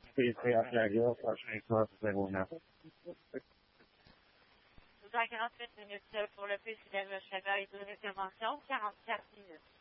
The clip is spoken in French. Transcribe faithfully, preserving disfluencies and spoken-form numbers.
P C H prochain code zéro neuf. Dans quarante-huit minutes pour le P C D M H et deux interventions, quarante-quatre minutes.